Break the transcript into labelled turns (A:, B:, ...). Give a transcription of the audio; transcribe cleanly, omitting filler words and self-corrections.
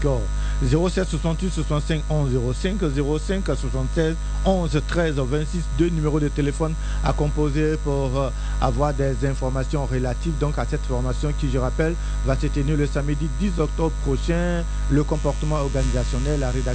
A: 07 68 65 11 05 05 76 11 13 26, deux numéros de téléphone à composer pour avoir des informations relatives donc à cette formation qui, je rappelle, va se tenir le samedi 10 octobre prochain. Le comportement organisationnel, la rédaction